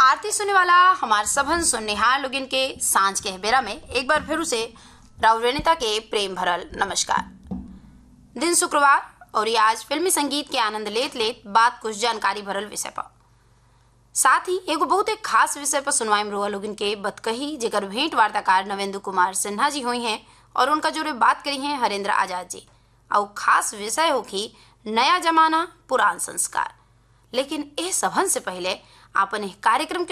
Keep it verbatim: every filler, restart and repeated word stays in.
आरती सुनने वाला हमार सभन सुननिहार लोगिन के सांझ के बेरा में एक बार फिर से राउर रेणिता के प्रेम भरल नमस्कार। दिन शुक्रवार और ये आज फिल्मी संगीत के आनंद लेत लेत बात कुछ जानकारी भरल विषय पर, साथ ही एगो बहुत एक खास विषय पर सुनवाई रुआ लोगिन के बतकही जेकर भेंट वार्ताकार नवेंदु कुमार सिन्हा जी हुई हैं और उनका जोरे बात करी हैं हरेंद्र आजाद जी। और खास विषय होगी नया जमाना पुरान संस्कार। लेकिन ए सभन से पहले आपन कार्यक्रम